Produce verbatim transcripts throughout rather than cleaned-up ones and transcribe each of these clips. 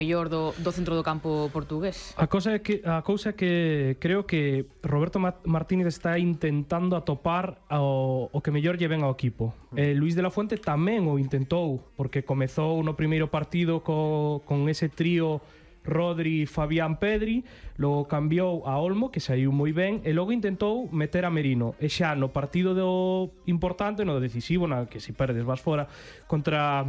mellor do, do centro do campo portugués. A cousa é que a cousa é que creo que Roberto Martínez está intentando atopar o, o que mellor lle ven ao equipo. Eh, Luís de la Fuente tamén o intentou, porque comezou no primeiro partido co, con ese trío Rodri, Fabián, Pedri, logo cambiou a Olmo, que saiu moi ben, e logo intentou meter a Merino. E xa no partido do importante, no decisivo, na que se perdes vas fora, contra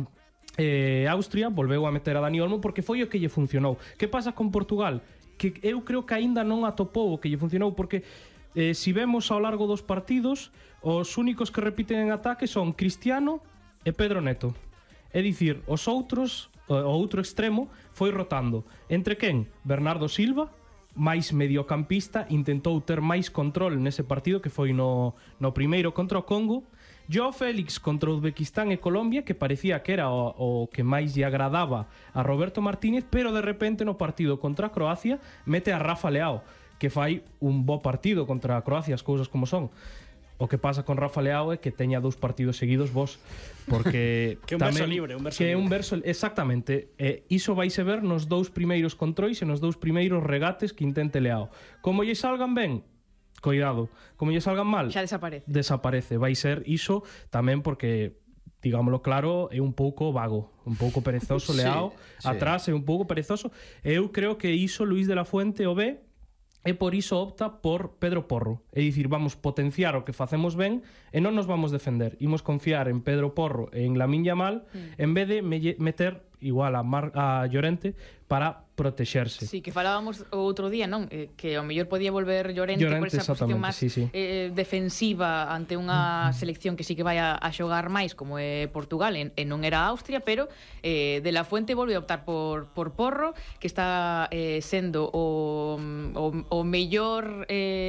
eh, Austria, volveu a meter a Dani Olmo porque foi o que lle funcionou. Que pasa con Portugal? Que eu creo que aínda non atopou o que lle funcionou, porque eh, si vemos ao largo dos partidos, os únicos que repiten en ataque son Cristiano e Pedro Neto. É dicir, os outros, o outro extremo foi rotando. Entre quen? Bernardo Silva, máis mediocampista, intentou ter máis control nese partido que foi no, no primeiro contra o Congo. Joao Félix contra Uzbequistán e Colombia, que parecía que era o, o que máis lle agradaba a Roberto Martínez, pero de repente no partido contra a Croacia mete a Rafa Leao, que fai un bo partido contra a Croacia, as cousas como son. O que pasa con Rafa Leao é que teña dous partidos seguidos vos, porque que un tamén, verso libre, un verso que libre. un verso exactamente, e iso vaise ver nos dous primeiros controis e nos dous primeiros regates que intente Leao. Como lle salgan ben, cuidado, como lle salgan mal, Xa desaparece. Desaparece, vai ser iso tamén porque, digámoslo claro, é un pouco vago, un pouco perezoso Leao, sí, sí. atrás é un pouco perezoso. Eu creo que iso Luís de la Fuente o ve e por iso opta por Pedro Porro. É dicir, vamos potenciar o que facemos ben e non nos vamos defender. Imos confiar en Pedro Porro e en Lamine Yamal mm. en vez de meter igual a, Mar a Llorente para protexerse. Sí, que falábamos o outro día, non? Eh, que ao mellor podía volver Llorente, Llorente por esa posición máis sí, sí. eh, defensiva ante unha selección que sí que vai a, a xogar máis como é Portugal e, e non era Austria, pero eh, de la Fuente volve a optar por, por Porro, que está eh, sendo o, o, o mellor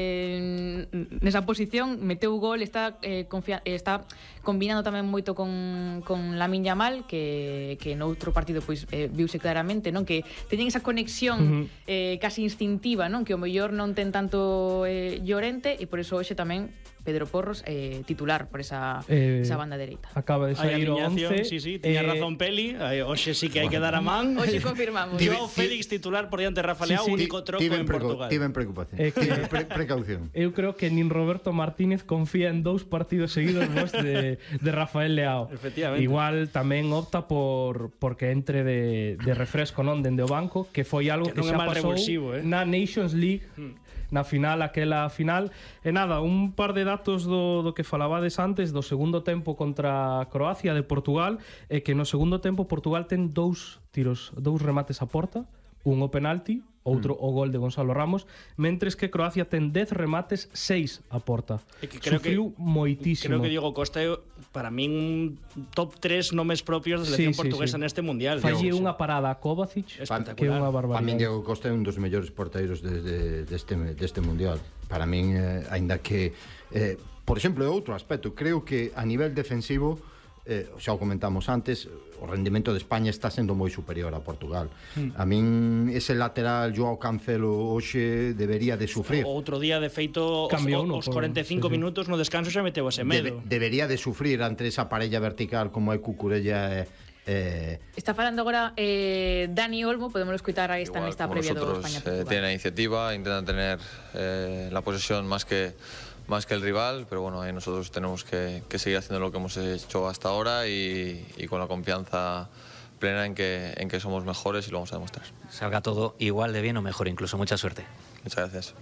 eh, nesa posición, meteu gol, está eh, confia está combinando tamén moito con, con Lamine Yamal, que, que no outro partido pois eh, viuse claramente, non? Que teñen esa conexión uh-huh. eh, casi instintiva, non? Que o mellor non ten tanto eh, Llorente e por iso hoxe tamén Pedro Porros eh, titular por esa, eh, esa banda dereita. Acaba de sair o once. Sí, sí, tiña eh, razón Peli. Hoxe sí que hai que dar a man. Hoxe confirmamos. Joao Félix titular por diante de Rafa Leao, sí, sí. único troco en Portugal. Tiven preocupación. Eh, que, pre precaución. Eu creo que nin Roberto Martínez confía en dous partidos seguidos vos de, de Rafael Leao. Efectivamente. Igual tamén opta por porque entre de, de refresco, non, dende o banco, que foi algo que, que xa pasou eh? na Nations League, hmm. na final, aquela final. E nada, un par de datos do, do que falabades antes do segundo tempo contra Croacia de Portugal, é que no segundo tempo Portugal ten dous tiros, dous remates a porta, un o penalti, outro mm. o gol de Gonzalo Ramos, mentres que Croacia ten dez remates, seis a porta. É que creo Sufriu que, moitísimo. Creo que Diego Costa é, para min, top tres nomes propios da selección sí, portuguesa sí, sí. neste mundial. Falle unha parada a Kovacic, que é unha barbaridade. Para min Diego Costa é un dos mellores porteiros de, de, deste, deste mundial. Para min, eh, aínda que eh, por exemplo, é outro aspecto. Creo que a nivel defensivo, eh, xa o comentamos antes, o rendimento de España está sendo moi superior a Portugal. Mm. A min ese lateral Joao Cancelo hoxe debería de sufrir. O outro día, de feito, Cambiou, os, os cuarenta e cinco sí, minutos no descanso xa meteu ese medo. Debe, debería de sufrir ante esa parella vertical como é Cucurella e Eh... Está falando agora eh, Dani Olmo, podemos escutar a esta lista previa do España-Portugal. Eh, tienen la iniciativa, intentan tener eh, la posesión más que más que el rival, pero bueno, ahí nosotros tenemos que, que seguir haciendo lo que hemos hecho hasta ahora y, y con la confianza plena en que, en que somos mejores y lo vamos a demostrar. Salga todo igual de bien o mejor incluso. Mucha suerte. Muchas gracias.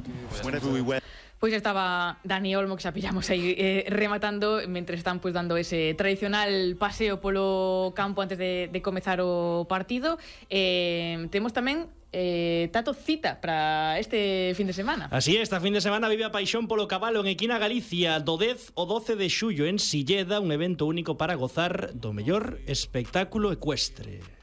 Pois estaba Dani Olmo, que xa pillamos aí eh, rematando, mentre están pois dando ese tradicional paseo polo campo antes de, de comezar o partido. Eh, temos tamén eh, Tato, cita para este fin de semana. Así é, esta fin de semana vive a paixón polo cabalo en Equina, Galicia, do dez ao doce de xullo en Silleda, un evento único para gozar do mellor espectáculo ecuestre.